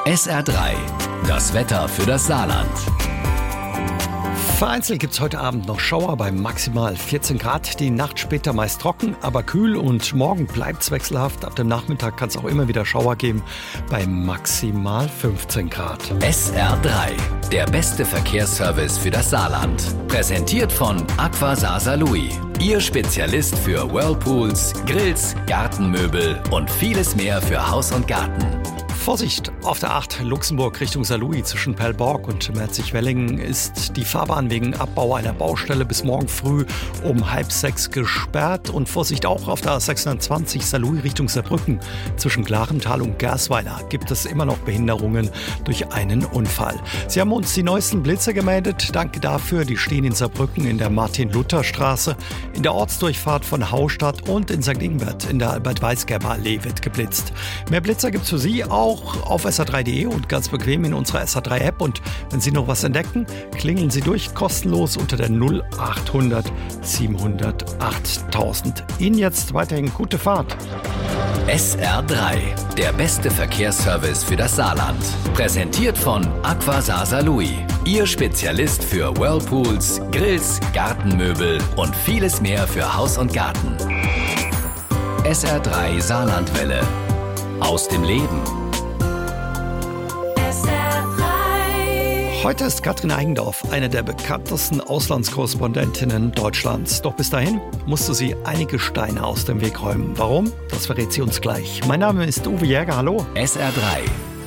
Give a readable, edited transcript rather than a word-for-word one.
SR3, das Wetter für das Saarland. Vereinzelt gibt es heute Abend noch Schauer bei maximal 14 Grad. Die Nacht später meist trocken, aber kühl und morgen bleibt es wechselhaft. Ab dem Nachmittag kann es auch immer wieder Schauer geben bei maximal 15 Grad. SR3, der beste Verkehrsservice für das Saarland. Präsentiert von Aqua Saarlouis. Ihr Spezialist für Whirlpools, Grills, Gartenmöbel und vieles mehr für Haus und Garten. Vorsicht, auf der 8 Luxemburg Richtung Saarlouis zwischen Pelborg und Merzig-Wellingen ist die Fahrbahn wegen Abbau einer Baustelle bis morgen früh um 5:30 gesperrt. Und Vorsicht auch auf der 620 Saarlouis Richtung Saarbrücken zwischen Klarental und Gersweiler gibt es immer noch Behinderungen durch einen Unfall. Sie haben uns die neuesten Blitze gemeldet. Danke dafür. Die stehen in Saarbrücken in der Martin-Luther-Straße, in der Ortsdurchfahrt von Haustadt und in St. Ingbert in der Albert-Weisgerber-Allee wird geblitzt. Mehr Blitzer gibt es für Sie auch auf sr3.de und ganz bequem in unserer SR3-App. Und wenn Sie noch was entdecken, klingeln Sie durch, kostenlos unter der 0800 700 8000. Ihnen jetzt weiterhin gute Fahrt. SR3, der beste Verkehrsservice für das Saarland. Präsentiert von Aqua Saarlouis. Ihr Spezialist für Whirlpools, Grills, Gartenmöbel und vieles mehr für Haus und Garten. SR3 Saarlandwelle. Aus dem Leben. Heute ist Katrin Eigendorf eine der bekanntesten Auslandskorrespondentinnen Deutschlands. Doch bis dahin musste sie einige Steine aus dem Weg räumen. Warum? Das verrät sie uns gleich. Mein Name ist Uwe Jäger. Hallo. SR3,